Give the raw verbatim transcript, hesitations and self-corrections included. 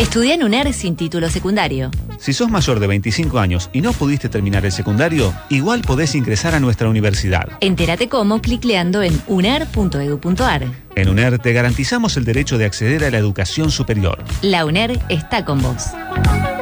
Estudia en UNER sin título secundario. Si sos mayor de veinticinco años y no pudiste terminar el secundario, igual podés ingresar a nuestra universidad. Entérate cómo clicleando en uner punto edu punto ar. En UNER te garantizamos el derecho de acceder a la educación superior. La UNER está con vos.